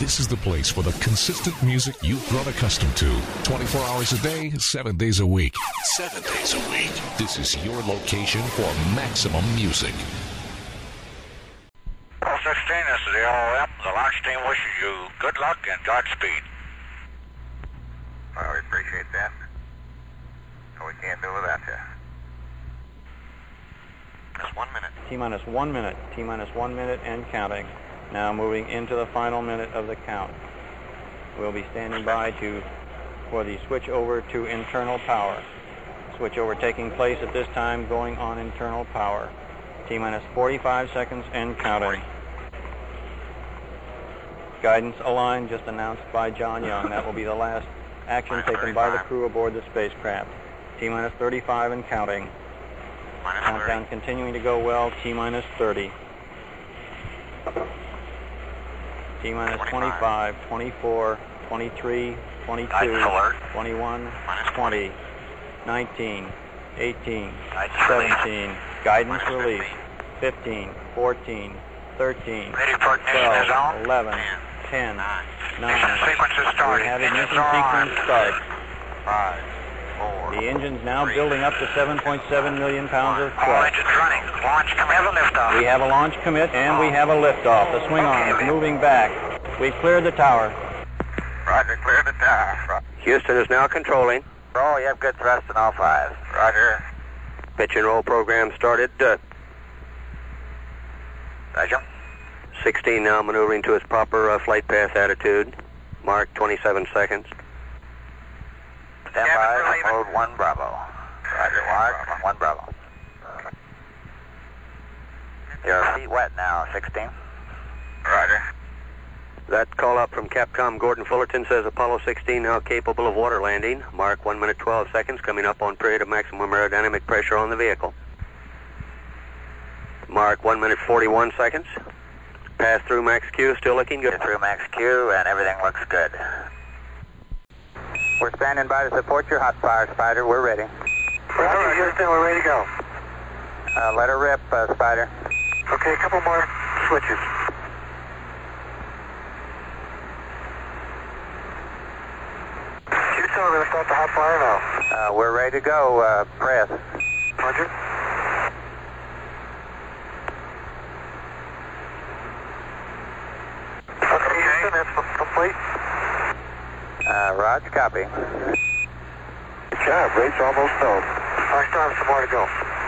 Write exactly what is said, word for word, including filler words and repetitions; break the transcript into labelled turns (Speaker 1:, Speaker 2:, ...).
Speaker 1: This is the place for the consistent music you've grown accustomed to. twenty-four hours a day, seven days a week. Seven days a week. This is your location for maximum music.
Speaker 2: Paul sixteen, this is the O M. The launch team wishes you good luck and Godspeed.
Speaker 3: Well, we appreciate that. We can't do without you. Just one minute.
Speaker 4: T-minus one minute. T-minus one minute and counting. Now moving into the final minute of the count. We'll be standing by to for the switch over to internal power. Switch over taking place at this time, going on internal power. T-minus forty-five seconds and counting. Guidance aligned, just announced by John Young. That will be the last action taken by the crew aboard the spacecraft. T-minus thirty-five and counting. Countdown continuing to go well. T-minus thirty. T-minus twenty-five, twenty-four, twenty-three, twenty-two, twenty-one, twenty, nineteen, eighteen, seventeen. Guidance release. fifteen, fourteen, thirteen, twelve, eleven, ten, nine. We have ignition sequence start.
Speaker 2: Five, four.
Speaker 4: The engine's now building up to seven point seven million pounds of
Speaker 2: All
Speaker 4: thrust.
Speaker 2: engines running. Launch commit. We have a liftoff.
Speaker 4: We have a launch commit and we have a liftoff. The swing arm is moving back. We've cleared the tower.
Speaker 3: Roger, clear the tower.
Speaker 5: Houston is now controlling.
Speaker 2: Roll, you have good thrust in all five.
Speaker 3: Roger.
Speaker 5: Pitch and roll program started. Uh,
Speaker 2: Roger.
Speaker 5: sixteen now maneuvering to its proper uh, flight path attitude. Mark twenty-seven seconds.
Speaker 2: Stand by, mode one Bravo. Roger, Mark, one Bravo. Your feet wet now, sixteen.
Speaker 3: Roger.
Speaker 5: That call out from Capcom Gordon Fullerton says Apollo sixteen now capable of water landing. Mark one minute twelve seconds, coming up on period of maximum aerodynamic pressure on the vehicle. Mark one minute forty-one seconds. Pass through max Q, still looking good.
Speaker 2: Get through max Q and everything looks good. We're standing by to support your hot fire, Spider. We're ready.
Speaker 3: Roger, Houston, we're ready to go.
Speaker 2: Uh, let her rip, uh, Spider.
Speaker 3: Okay, a couple more switches. Houston, we're going to start the hot fire now.
Speaker 2: Uh, we're ready to go. Uh, press.
Speaker 3: Roger. Okay, Houston, that's complete.
Speaker 2: Uh, Raj, copy.
Speaker 3: Good job, race almost done. I still have some more to go.